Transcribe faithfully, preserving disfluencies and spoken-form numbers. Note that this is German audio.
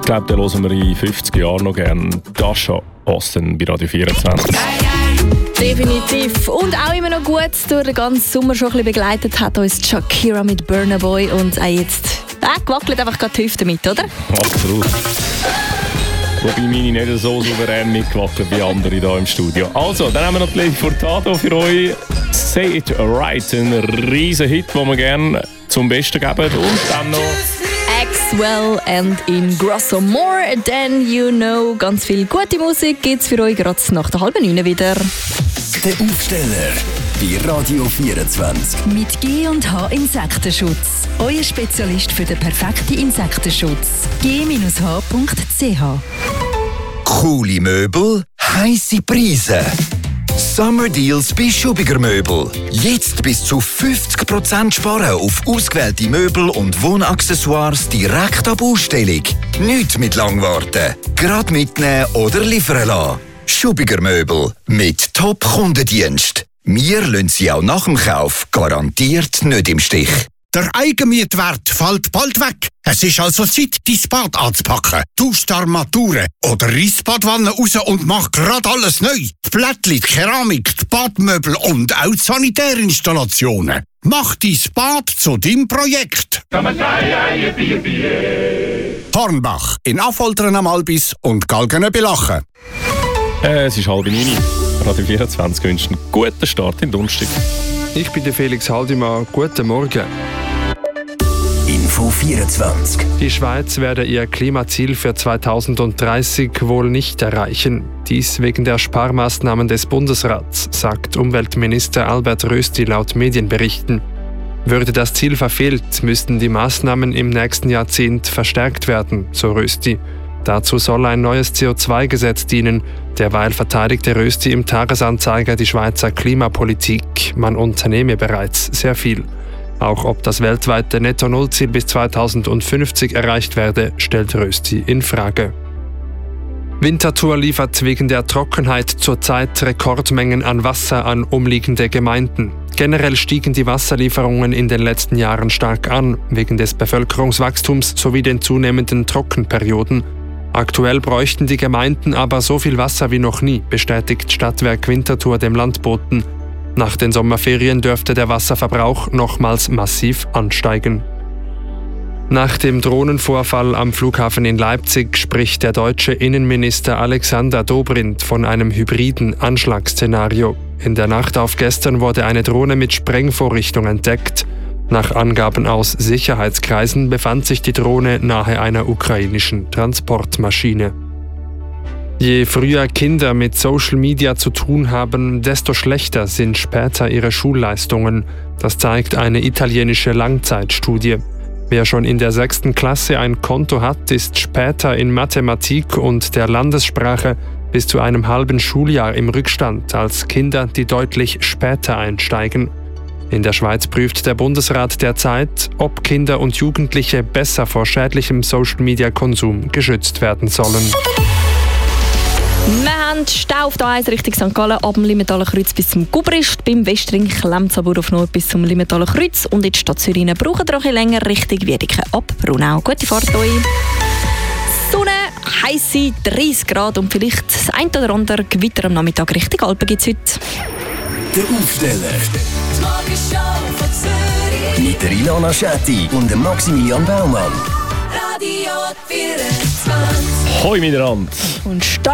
Ich glaube, den hören wir in fünfzig Jahren noch gerne. Dasha Austin bei Radio vierundzwanzig. Definitiv. Und auch immer noch gut, durch den ganzen Sommer schon ein bisschen begleitet hat uns Shakira mit Burna Boy. Und auch jetzt äh, gewackelt einfach gerade die Hüfte mit, oder? Absolut. Wobei meine nicht so souverän mitgewackelt wie andere hier im Studio. Also, dann haben wir noch die Lady Furtado für euch. Say It Right, ein riesen Hit, den wir gerne zum Besten geben. Und dann noch Axwell and In Grosso More Than You Know. Ganz viel gute Musik gibt es für euch gerade nach der halben neun wieder. Der Aufsteller bei Radio vierundzwanzig. Mit G und H Insektenschutz. Euer Spezialist für den perfekten Insektenschutz. G H punkt c h. Coole Möbel, heisse Preise. Summer Deals bei Schubiger Möbel. Jetzt bis zu fünfzig Prozent sparen auf ausgewählte Möbel und Wohnaccessoires direkt ab Ausstellung. Nicht mit lang warten. Gerade mitnehmen oder liefern lassen. Schubiger Möbel mit Top-Kundendienst. Wir lassen Sie auch nach dem Kauf garantiert nicht im Stich. Der Eigenmietwert fällt bald weg. Es ist also Zeit, dein Bad anzupacken. Tausch die Armaturen oder reiss die Badwanne raus und mach grad alles neu. Die Plättchen, die Keramik, die Badmöbel und auch die Sanitärinstallationen. Mach dein Bad zu deinem Projekt. Hornbach in Affoltern am Albis und Galgenöbelachen. Äh, es ist halb neun. Radio vierundzwanzig wünscht einen guten Start in Donnerstag. Ich bin der Felix Haldimann. Guten Morgen. Info vierundzwanzig. Die Schweiz werde ihr Klimaziel für zweitausenddreißig wohl nicht erreichen. Dies wegen der Sparmaßnahmen des Bundesrats, sagt Umweltminister Albert Rösti laut Medienberichten. Würde das Ziel verfehlt, müssten die Maßnahmen im nächsten Jahrzehnt verstärkt werden, so Rösti. Dazu soll ein neues C O zwei Gesetz dienen. Derweil verteidigte Rösti im Tagesanzeiger die Schweizer Klimapolitik. Man unternehme bereits sehr viel. Auch ob das weltweite Netto-Null-Ziel bis zweitausendfünfzig erreicht werde, stellt Rösti in Frage. Winterthur liefert wegen der Trockenheit zurzeit Rekordmengen an Wasser an umliegende Gemeinden. Generell stiegen die Wasserlieferungen in den letzten Jahren stark an, wegen des Bevölkerungswachstums sowie den zunehmenden Trockenperioden. Aktuell bräuchten die Gemeinden aber so viel Wasser wie noch nie, bestätigt Stadtwerk Winterthur dem Landboten. Nach den Sommerferien dürfte der Wasserverbrauch nochmals massiv ansteigen. Nach dem Drohnenvorfall am Flughafen in Leipzig spricht der deutsche Innenminister Alexander Dobrindt von einem hybriden Anschlagsszenario. In der Nacht auf gestern wurde eine Drohne mit Sprengvorrichtung entdeckt. Nach Angaben aus Sicherheitskreisen befand sich die Drohne nahe einer ukrainischen Transportmaschine. Je früher Kinder mit Social Media zu tun haben, desto schlechter sind später ihre Schulleistungen. Das zeigt eine italienische Langzeitstudie. Wer schon in der sechsten Klasse ein Konto hat, ist später in Mathematik und der Landessprache bis zu einem halben Schuljahr im Rückstand als Kinder, die deutlich später einsteigen. In der Schweiz prüft der Bundesrat derzeit, ob Kinder und Jugendliche besser vor schädlichem Social-Media-Konsum geschützt werden sollen. Wir haben Stau auf der eins Richtung Sankt Gallen ab dem Limentaler Kreuz bis zum Gubrist. Beim Westring klemmt es aber auf Nord bis zum Limentaler Kreuz. Und in die Stadt Zürich brauchen wir ein bisschen länger Richtung Wiedeke ab Brunau. Gute Fahrt euch. Sonne, heisse dreißig Grad und vielleicht das ein oder andere Gewitter am Nachmittag Richtung Alpen gibt es heute. Der Aufsteller. Mit der Ilona Schetti und dem Maximilian Baumann. Hoi miteinander. Und Start